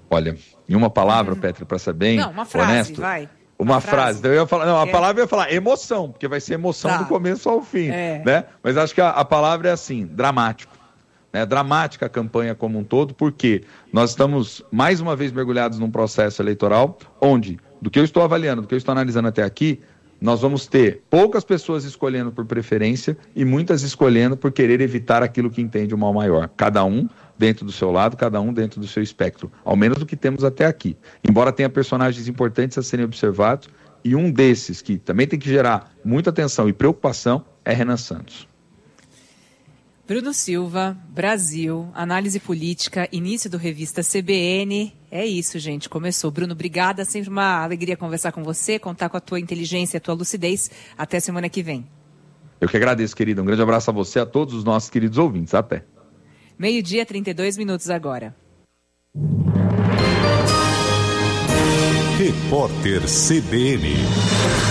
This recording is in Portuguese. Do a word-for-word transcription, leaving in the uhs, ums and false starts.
Olha, em uma palavra, uhum. Petri, para ser bem não, uma frase, honesto, vai. Uma, uma frase. frase. Então eu ia falar, não, a é. palavra eu ia falar emoção, porque vai ser emoção tá. do começo ao fim, é. né? Mas acho que a, a palavra é assim, dramático. Né? Dramática a campanha como um todo, porque nós estamos mais uma vez mergulhados num processo eleitoral onde, do que eu estou avaliando, do que eu estou analisando até aqui, nós vamos ter poucas pessoas escolhendo por preferência e muitas escolhendo por querer evitar aquilo que entende o mal maior. Cada um dentro do seu lado, cada um dentro do seu espectro. Ao menos do que temos até aqui. Embora tenha personagens importantes a serem observados, e um desses que também tem que gerar muita atenção e preocupação é Renan Santos. Bruno Silva, Brasil, análise política, início do Revista C B N. É isso, gente, começou. Bruno, obrigada, sempre uma alegria conversar com você, contar com a tua inteligência e a tua lucidez. Até semana que vem. Eu que agradeço, querida. Um grande abraço a você, a todos os nossos queridos ouvintes. Até. Meio-dia, trinta e dois minutos agora. Repórter C B N.